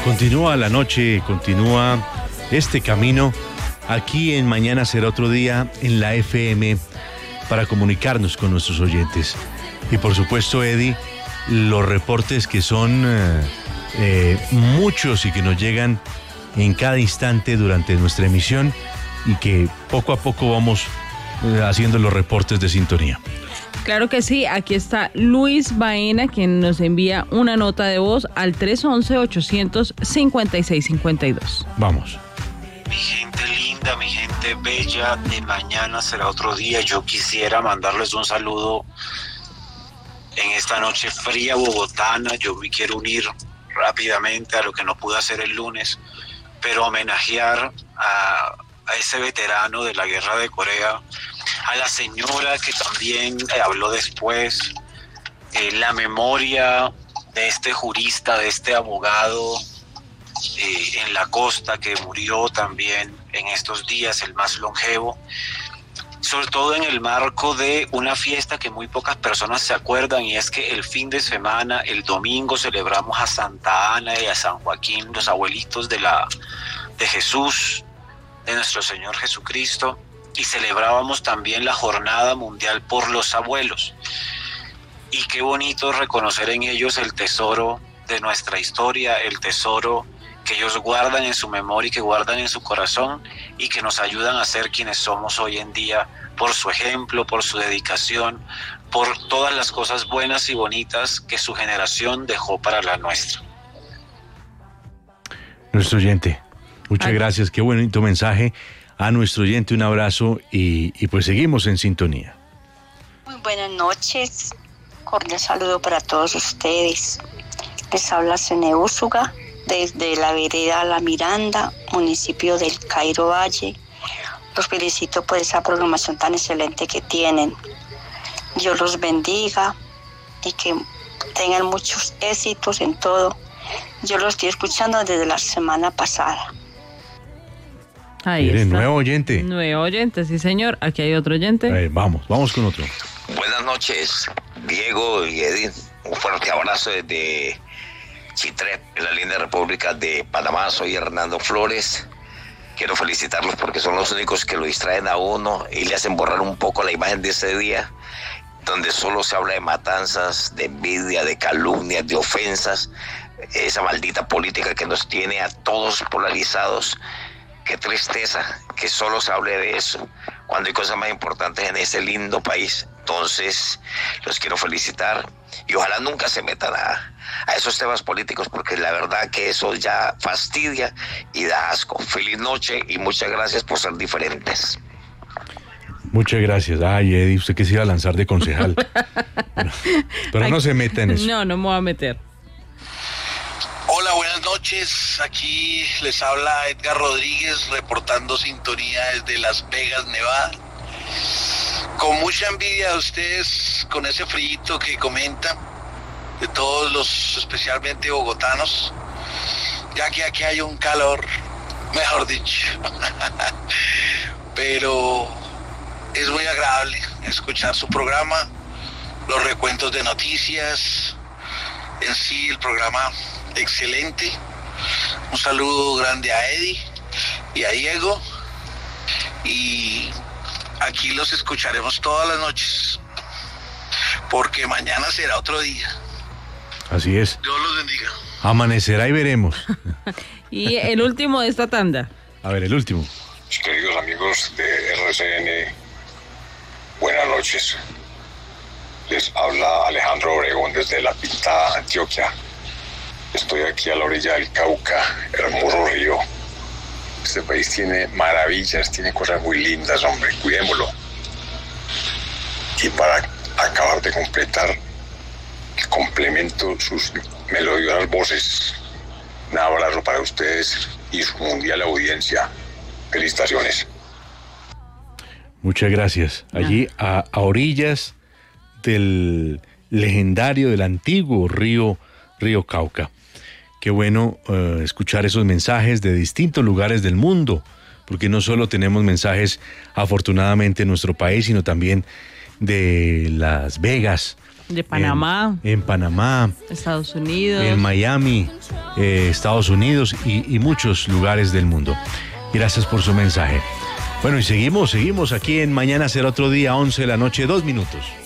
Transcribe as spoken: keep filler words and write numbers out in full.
Continúa la noche, continúa este camino aquí en Mañana Será Otro Día en la F M para comunicarnos con nuestros oyentes. Y por supuesto, Eddie, los reportes que son eh, eh, muchos y que nos llegan en cada instante durante nuestra emisión y que poco a poco vamos eh, haciendo los reportes de sintonía. Claro que sí, aquí está Luis Baena, quien nos envía una nota de voz al tres once, ochocientos cincuenta y seis cincuenta y dos. Vamos. Mi gente linda, mi gente bella, de Mañana Será Otro Día. Yo quisiera mandarles un saludo en esta noche fría bogotana. Yo me quiero unir rápidamente a lo que no pude hacer el lunes, pero homenajear a, a ese veterano de la guerra de Corea, a la señora que también eh, habló después, eh, la memoria de este jurista, de este abogado eh, en la costa que murió también en estos días, el más longevo, sobre todo en el marco de una fiesta que muy pocas personas se acuerdan, y es que el fin de semana, el domingo, celebramos a Santa Ana y a San Joaquín, los abuelitos de, la, de Jesús, de nuestro Señor Jesucristo, y celebrábamos también la Jornada Mundial por los Abuelos. Y qué bonito reconocer en ellos el tesoro de nuestra historia, el tesoro que ellos guardan en su memoria y que guardan en su corazón, y que nos ayudan a ser quienes somos hoy en día por su ejemplo, por su dedicación, por todas las cosas buenas y bonitas que su generación dejó para la nuestra. Nuestro oyente, muchas Ay. gracias, qué bonito mensaje. A nuestro oyente un abrazo y, y pues seguimos en sintonía. Muy buenas noches, cordial saludo para todos ustedes. Les habla Sene Úsuga desde la vereda La Miranda, municipio del Cairo Valle. Los felicito por esa programación tan excelente que tienen. Dios los bendiga y que tengan muchos éxitos en todo. Yo los estoy escuchando desde la semana pasada. Ahí Mire, está. nuevo oyente. Nuevo oyente, sí señor. Aquí hay otro oyente. A ver, vamos, vamos con otro. Buenas noches, Diego y Edith. Un fuerte abrazo desde Chitré, en la linda República de Panamá. Soy Hernando Flores. Quiero felicitarlos porque son los únicos que lo distraen a uno y le hacen borrar un poco la imagen de ese día, donde solo se habla de matanzas, de envidia, de calumnias, de ofensas. Esa maldita política que nos tiene a todos polarizados. Qué tristeza que solo se hable de eso, cuando hay cosas más importantes en ese lindo país. Entonces, los quiero felicitar y ojalá nunca se metan a, a esos temas políticos, porque la verdad que eso ya fastidia y da asco. Feliz noche y muchas gracias por ser diferentes. Muchas gracias. Ay, Eddie, usted que se iba a lanzar de concejal. Pero, pero no se meta en eso. No, no me voy a meter. Hola, buenas noches. Aquí les habla Edgar Rodríguez, reportando sintonía desde Las Vegas, Nevada. Con mucha envidia de ustedes, con ese frío que comentan, de todos los, especialmente bogotanos, ya que aquí hay un calor, mejor dicho. Pero es muy agradable escuchar su programa, los recuentos de noticias, en sí el programa excelente. Un saludo grande a Eddie y a Diego, y aquí los escucharemos todas las noches, porque mañana será otro día. Así es. Dios los bendiga. Amanecerá y veremos. Y el último de esta tanda. A ver, el último. Queridos amigos de R C N, buenas noches. Les habla Alejandro Obregón desde La Pintada, Antioquia. Estoy aquí a la orilla del Cauca, hermoso río. Este país tiene maravillas, tiene cosas muy lindas, hombre, cuidémoslo. Y para acabar de completar, complemento sus melodiosas voces. Un abrazo para ustedes y su mundial audiencia. Felicitaciones. Muchas gracias. Allí a, a orillas del legendario, del antiguo río, río Cauca. Qué bueno uh, escuchar esos mensajes de distintos lugares del mundo, porque no solo tenemos mensajes afortunadamente en nuestro país, sino también de Las Vegas. De Panamá. En, en Panamá. Estados Unidos. En Miami. eh, Estados Unidos y, y muchos lugares del mundo. Gracias por su mensaje. Bueno, y seguimos, seguimos aquí en Mañana Será Otro Día, once de la noche, dos minutos.